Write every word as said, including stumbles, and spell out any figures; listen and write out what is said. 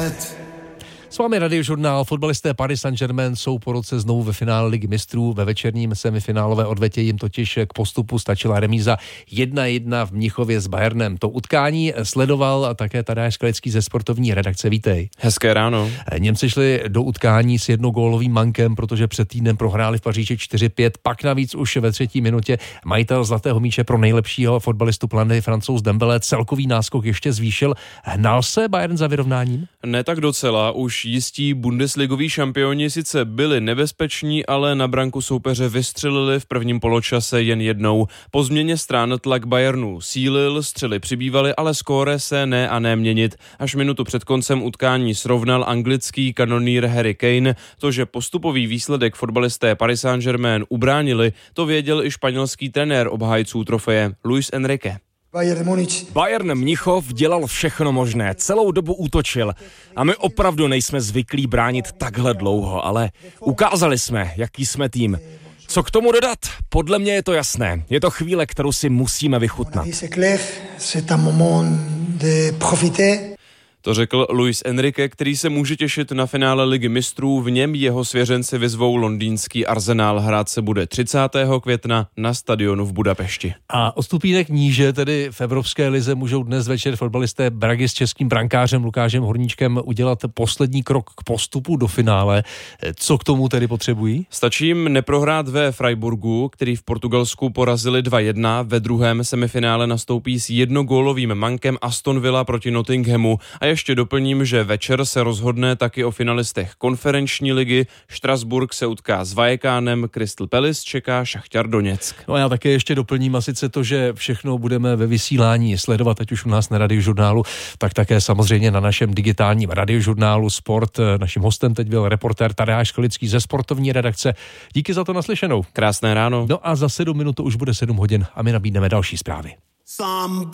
S vámi Radiožurnál. Fotbalisté Paris Saint-Germain jsou po roce znovu ve finále Ligy mistrů. Ve večerním semifinálové odvetě jim totiž k postupu stačila remíza jedna jedna v Mnichově s Bayernem. To utkání sledoval také Tadeáš Skalický ze sportovní redakce. Vítej. Hezké ráno. Němci šli do utkání s jednogólovým mankem, protože před týdnem prohráli v Paříži čtyři pět. Pak navíc už ve třetí minutě majitel zlatého míče pro nejlepšího fotbalistu planety Francouz Dembélé celkový náskok ještě zvýšil. Hnal se Bayern za vyrovnáním? Ne tak docela. Už jistí bundesligoví šampioni sice byli nebezpeční, ale na branku soupeře vystřelili v prvním poločase jen jednou. Po změně stran tlak Bayernu sílil, střely přibývaly, ale skóre se ne a ne měnit. Až minutu před koncem utkání srovnal anglický kanonýr Harry Kane. To, že postupový výsledek fotbalisté Paris Saint-Germain ubránili, to věděl i španělský trenér obhájců trofeje Luis Enrique. Bayern Mnichov dělal všechno možné, celou dobu útočil a my opravdu nejsme zvyklí bránit takhle dlouho, ale ukázali jsme, jaký jsme tým. Co k tomu dodat? Podle mě je to jasné. Je to chvíle, kterou si musíme vychutnat. To řekl Luis Enrique, který se může těšit na finále Ligy mistrů. V něm jeho svěřenci vyzvou londýnský Arsenal. Hrát se bude třicátého května na stadionu v Budapešti. A o stupínek níže, tedy v Evropské lize, můžou dnes večer fotbalisté Bragy s českým brankářem Lukášem Horníčkem udělat poslední krok k postupu do finále. Co k tomu tedy potřebují? Stačí jim neprohrát ve Freiburgu, který v Portugalsku porazili dva jedna. Ve druhém semifinále nastoupí s jednogólovým mankem Aston Villa proti Nottinghamu. A ještě doplním, že večer se rozhodne taky o finalistech konferenční ligy. Štrasburg se utká s Vallecánem, Crystal Palace čeká Šachtar Doněck. No a já také ještě doplním a sice to, že všechno budeme ve vysílání sledovat, ať už u nás na Radiožurnálu, tak také samozřejmě na našem digitálním Radiožurnálu Sport. Naším hostem teď byl reportér Tadeáš Skalický ze sportovní redakce. Díky za to naslyšenou. Krásné ráno. No a za sedm minut to už bude sedm hodin a my nabídneme další zprávy.